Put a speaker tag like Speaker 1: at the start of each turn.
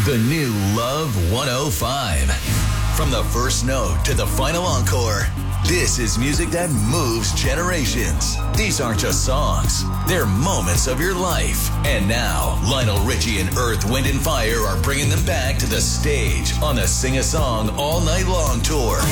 Speaker 1: The new Love 105. From the first note to the final encore, this is music that moves generations. These aren't just songs. They're moments of your life. And now, Lionel Richie and Earth, Wind & Fire are bringing them back to the stage on the Sing a Song All Night Long tour.